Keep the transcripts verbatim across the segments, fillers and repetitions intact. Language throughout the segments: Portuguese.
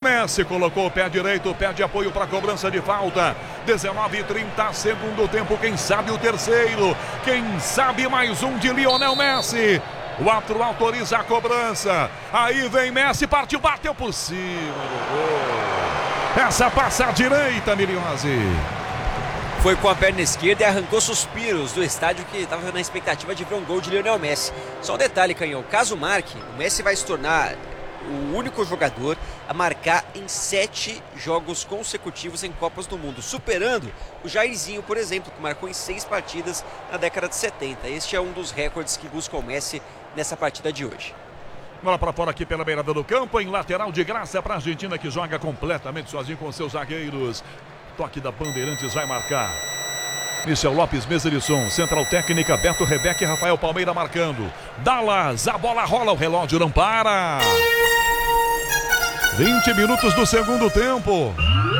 Messi colocou o pé direito, pé de apoio para a cobrança de falta. dezenove e trinta, segundo tempo. Quem sabe o terceiro? Quem sabe mais um de Lionel Messi? O árbitro autoriza a cobrança. Aí vem Messi, partiu, bateu por cima do gol. Essa passa à direita, Milhose. Foi com a perna esquerda e arrancou suspiros do estádio que estava na expectativa de ver um gol de Lionel Messi. Só um detalhe, Canhão, caso marque, o Messi vai se tornar o único jogador a marcar em sete jogos consecutivos em Copas do Mundo, superando o Jairzinho, por exemplo, que marcou em seis partidas na década de setenta. Este é um dos recordes que busca o Messi nessa partida de hoje. Bola para fora aqui pela beirada do campo, em lateral de graça para a Argentina, que joga completamente sozinho com seus zagueiros. Toque da Bandeirantes vai marcar. Michel Lopes, mesa de som. Central técnica, Beto Rebeca e Rafael Palmeira marcando. Dallas, a bola rola, o relógio não para. vinte minutos do segundo tempo.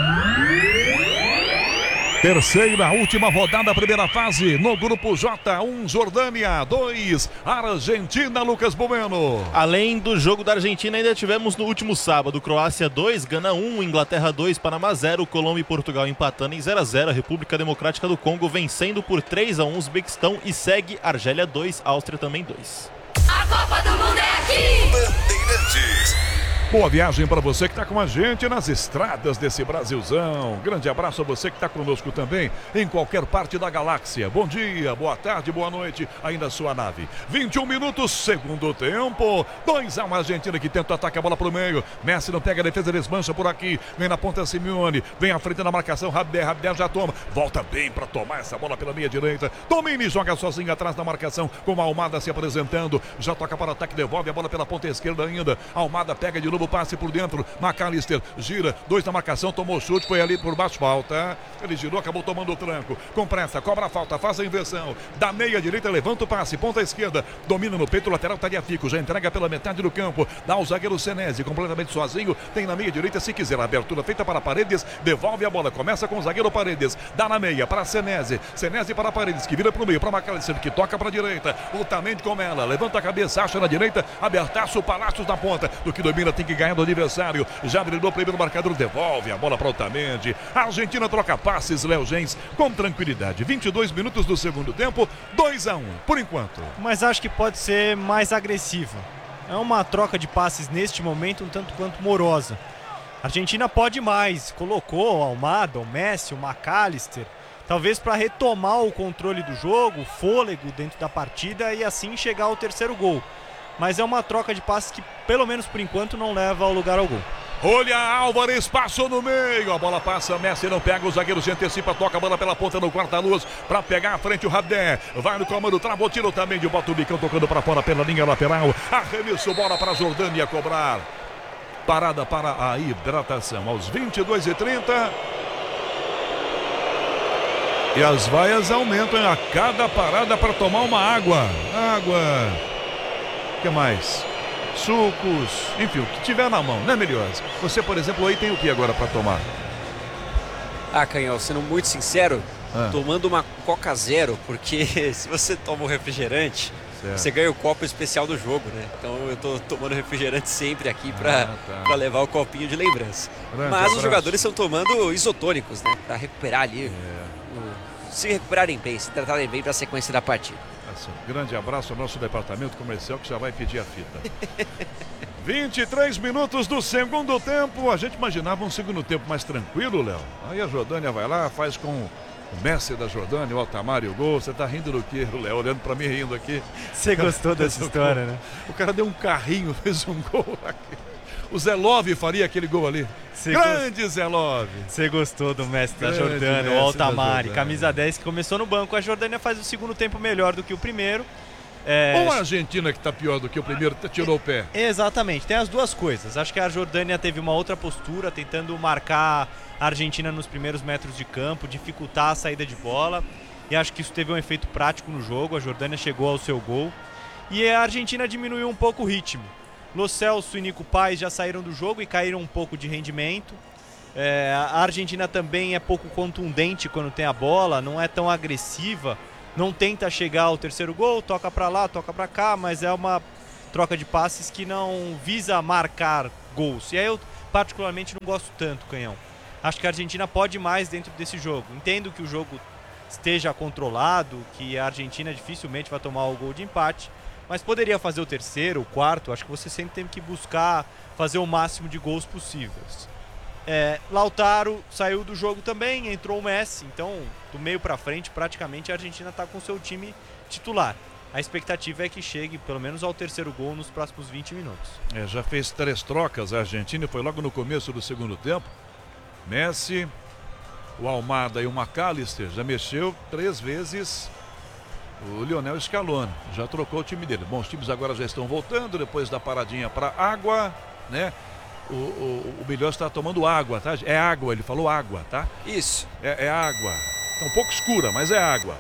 Terceira, última rodada, primeira fase, no grupo J, um Jordânia, dois Argentina, Lucas Bueno. Além do jogo da Argentina, ainda tivemos no último sábado, Croácia dois, Gana um, Inglaterra dois, Panamá zero, Colômbia e Portugal empatando em zero a zero, República Democrática do Congo vencendo por três a um Uzbequistão e segue Argélia dois, Áustria também dois. A Copa do Mundo é aqui! Bandeirantes. Boa viagem para você que está com a gente nas estradas desse Brasilzão. Grande abraço a você que está conosco também em qualquer parte da galáxia. Bom dia, boa tarde, boa noite, aí na sua nave. vinte e um minutos, segundo tempo. dois a um Argentina que tenta atacar a bola para o meio. Messi não pega a defesa, desmancha por aqui. Vem na ponta Simeone, vem à frente na marcação. Rabé, Rabé já toma. Volta bem para tomar essa bola pela meia direita. Domine joga sozinho atrás da marcação com a Almada se apresentando. Já toca para o ataque, devolve a bola pela ponta esquerda ainda. Almada pega de novo. Passe por dentro, McAllister gira, dois na marcação, tomou chute, foi ali por baixo, falta, ele girou, acabou tomando o tranco, com pressa, cobra a falta, faz a inversão, da meia direita, levanta o passe, ponta esquerda, domina no peito, lateral Tagliafico, já entrega pela metade do campo, dá o zagueiro Senesi, completamente sozinho, tem na meia direita, se quiser, a abertura feita para Paredes, devolve a bola, começa com o zagueiro Paredes, dá na meia, para Senesi, Senesi para Paredes, que vira para o meio, para McAllister, que toca para a direita, Otamendi com ela, levanta a cabeça, acha na direita, abertaço, Palácios na ponta, do que domina, tem que ganhar do adversário, já driblou o primeiro marcador, devolve a bola para Otamendi. A Argentina troca passes, Léo Gens, com tranquilidade. vinte e dois minutos do segundo tempo, dois a um, por enquanto. Mas acho que pode ser mais agressiva. É uma troca de passes neste momento um tanto quanto morosa. A Argentina pode mais, colocou o Almada, o Messi, o McAllister, talvez para retomar o controle do jogo, o fôlego dentro da partida e assim chegar ao terceiro gol. Mas é uma troca de passes que, pelo menos por enquanto, não leva ao lugar ao gol. Olha, Álvares passou no meio, a bola passa, Messi não pega, o zagueiro se antecipa, toca a bola pela ponta no quarta-luz, para pegar à frente o Rabé, vai no comando, travou, tiro também de bota o bicão, tocando para fora pela linha lateral, arremesso, bola para a Jordânia cobrar. Parada para a hidratação, aos vinte e dois e trinta. E as vaias aumentam a cada parada para tomar uma água. Água. O que mais? Sucos, enfim, o que tiver na mão, né, Milhose? Você, por exemplo, aí tem o que agora para tomar? Ah, Canhão, sendo muito sincero, ah. tomando uma Coca Zero, porque se você toma um refrigerante, certo, você ganha o copo especial do jogo, né? Então eu tô tomando refrigerante sempre aqui para ah, tá. levar o copinho de lembrança. Grande Mas abraço. Os jogadores estão tomando isotônicos, né? Para recuperar ali, é. o... se recuperarem bem, se tratarem bem para a sequência da partida. Grande abraço ao nosso departamento comercial que já vai pedir a fita. vinte e três minutos do segundo tempo. A gente imaginava um segundo tempo mais tranquilo, Léo. Aí a Jordânia vai lá, faz com o Messi da Jordânia, o Altamar e o gol. Você tá rindo do quê, Léo? Olhando pra mim, rindo aqui. Você gostou dessa história, né? O cara deu um carrinho, fez um gol aqui. O Zé Love faria aquele gol ali. Cê Grande gost... Zé Love. Você gostou do mestre da Jordânia, o Altamar, camisa dez, que começou no banco. A Jordânia faz o segundo tempo melhor do que o primeiro. É... Ou a Argentina, que está pior do que o primeiro, tirou o pé. Exatamente, tem as duas coisas. Acho que a Jordânia teve uma outra postura, tentando marcar a Argentina nos primeiros metros de campo, dificultar a saída de bola. E acho que isso teve um efeito prático no jogo. A Jordânia chegou ao seu gol. E a Argentina diminuiu um pouco o ritmo. Lo Celso e Nico Paz já saíram do jogo e caíram um pouco de rendimento. É, a Argentina também é pouco contundente quando tem a bola, não é tão agressiva, não tenta chegar ao terceiro gol, toca para lá, toca para cá, mas é uma troca de passes que não visa marcar gols. E aí eu particularmente não gosto tanto, Canhão. Acho que a Argentina pode mais dentro desse jogo. Entendo que o jogo esteja controlado, que a Argentina dificilmente vai tomar o gol de empate, mas poderia fazer o terceiro, o quarto. Acho que você sempre tem que buscar fazer o máximo de gols possíveis. É, Lautaro saiu do jogo também, entrou o Messi, então do meio para frente praticamente a Argentina está com seu time titular. A expectativa é que chegue pelo menos ao terceiro gol nos próximos vinte minutos. É, já fez três trocas a Argentina, foi logo no começo do segundo tempo. Messi, o Almada e o McAllister já mexeu três vezes. O Lionel Scaloni já trocou o time dele. Bom, os times agora já estão voltando depois da paradinha para água, né? O, o, o Bilhão está tomando água, tá? É água, ele falou água, tá? Isso. É, é água. Tá um pouco escura, mas é água.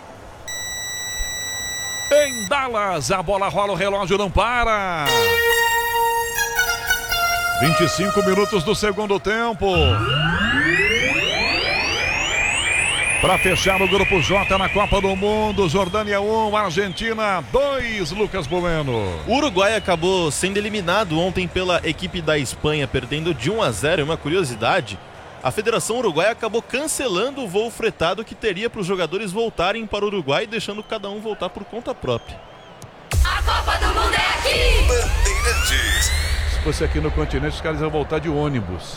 Em Dallas, a bola rola, o relógio não para. vinte e cinco minutos do segundo tempo. Para fechar o grupo J na Copa do Mundo, Jordânia um, Argentina dois, Lucas Bueno. O Uruguai acabou sendo eliminado ontem pela equipe da Espanha, perdendo de um a zero. E uma curiosidade, a Federação Uruguaia acabou cancelando o voo fretado que teria para os jogadores voltarem para o Uruguai, deixando cada um voltar por conta própria. A Copa do Mundo é aqui! Bandeirantes. Se fosse aqui no continente, os caras iam voltar de ônibus.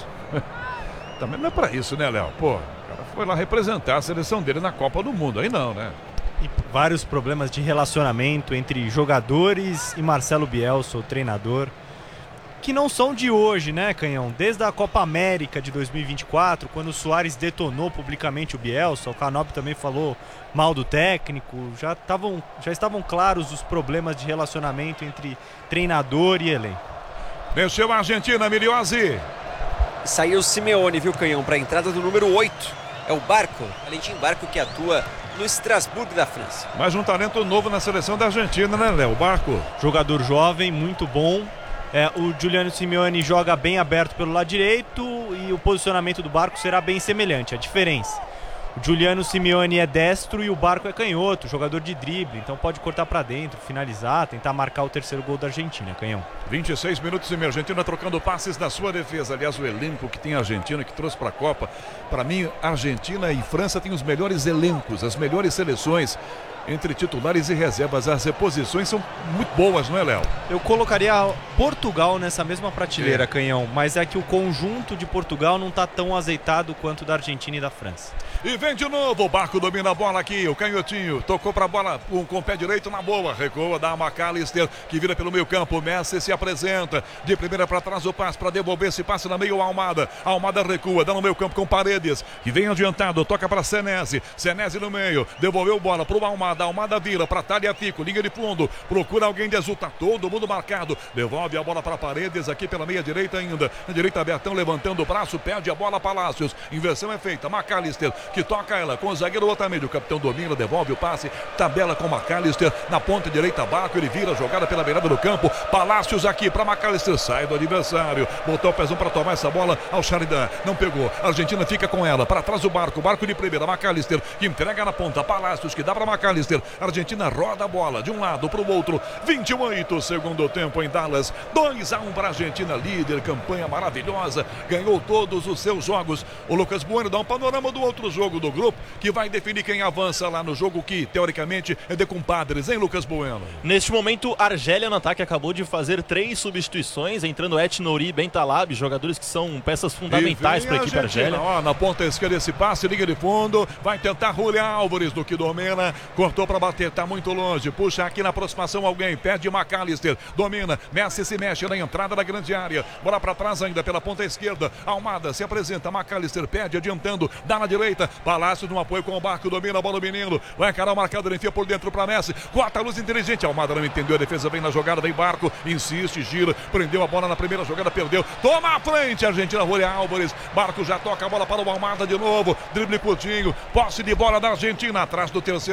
Também não é para isso, né, Léo? Pô, o cara foi lá representar a seleção dele na Copa do Mundo. Aí não, né? E vários problemas de relacionamento entre jogadores e Marcelo Bielsa, o treinador, que não são de hoje, né, Canhão? Desde a Copa América de dois mil e vinte e quatro, quando o Suárez detonou publicamente o Bielsa, o Canopy também falou mal do técnico, já, tavam, já estavam claros os problemas de relacionamento entre treinador e elenco. Mexeu a Argentina, Miliozzi. Saiu o Simeone, viu, Canhão, para a entrada do número oito. É o Barco, Valentim Barco, que atua no Estrasburgo da França. Mais um talento novo na seleção da Argentina, né, Léo? Barco. Jogador jovem, muito bom. É, o Giuliano Simeone joga bem aberto pelo lado direito e o posicionamento do Barco será bem semelhante. A diferença: o Giuliano Simeone é destro e o Barco é canhoto, jogador de drible, então pode cortar para dentro, finalizar, tentar marcar o terceiro gol da Argentina, Canhão. vinte e seis minutos e meia, Argentina trocando passes na sua defesa. Aliás, o elenco que tem a Argentina, que trouxe para a Copa, para mim, Argentina e França têm os melhores elencos, as melhores seleções entre titulares e reservas. As reposições são muito boas, não é, Léo? Eu colocaria Portugal nessa mesma prateleira, é. Canhão, mas é que o conjunto de Portugal não está tão azeitado quanto da Argentina e da França. E vem de novo, o Barco domina a bola aqui, o canhotinho tocou para a bola com, com o pé direito na boa, recua da McAllister, que vira pelo meio campo, Messi se apresenta, de primeira para trás o passe para devolver esse passe na meio, Almada, Almada recua, dá no meio campo com Paredes, que vem adiantado, toca para Senesi, Senesi no meio, devolveu bola para o Almada, Almada vira para Tagliafico, linha de fundo, procura alguém de azul, tá todo mundo marcado, devolve a bola para Paredes, aqui pela meia direita ainda, na direita Bertão levantando o braço, perde a bola Palácios, inversão é feita, McAllister, que toca ela com o zagueiro Otamendi, o capitão domina, devolve o passe, tabela com McAllister, na ponta direita Barco, ele vira, jogada pela beirada do campo, Palácios aqui para McAllister, sai do adversário, botou o pezão para tomar essa bola ao Sheridan, não pegou, a Argentina fica com ela, para trás o Barco, Barco de primeira, McAllister, que entrega na ponta, Palácios, que dá para McAllister, a Argentina roda a bola de um lado para o outro, vinte e oito, segundo tempo em Dallas, dois a um para a Argentina, líder, campanha maravilhosa, ganhou todos os seus jogos. O Lucas Bueno dá um panorama do outro jogo do grupo, que vai definir quem avança lá no jogo que, teoricamente, é de compadres, hein, Lucas Bueno? Neste momento, Argélia no ataque acabou de fazer três substituições, entrando Et Nouri e Bentaleb, jogadores que são peças fundamentais para a equipe Argélia. Ó, na ponta esquerda esse passe, liga de fundo, vai tentar Julián Álvares do que domina, cortou para bater, tá muito longe, puxa aqui na aproximação alguém, perde McAllister, domina, Messi se mexe na entrada da grande área, bola para trás ainda pela ponta esquerda, Almada se apresenta, McAllister perde, adiantando, dá na direita, Palácio no apoio com o Barco, domina a bola o menino, vai encarar o marcador, enfia por dentro para Messi, corta a luz inteligente, Almada não entendeu, a defesa vem na jogada, vem Barco, insiste, gira, prendeu a bola na primeira jogada, perdeu, toma a frente, Argentina, Julián Álvares, Barco já toca a bola para o Almada de novo, drible curtinho, posse de bola da Argentina, atrás do terceiro gol,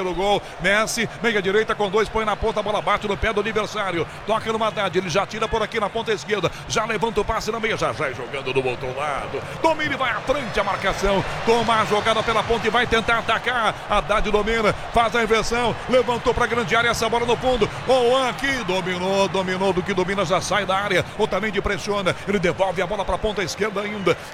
Messi, meia direita com dois, põe na ponta, a bola bate no pé do adversário. Toca no Haddad, ele já tira por aqui na ponta esquerda. Já levanta o passe na meia, já vai jogando do outro lado. Domina e vai à frente a marcação. Toma a jogada pela ponta e vai tentar atacar. Haddad domina, faz a inversão. Levantou para a grande área, essa bola no fundo. O aqui dominou, dominou do que domina, já sai da área. Otamendi pressiona, ele devolve a bola para a ponta esquerda ainda.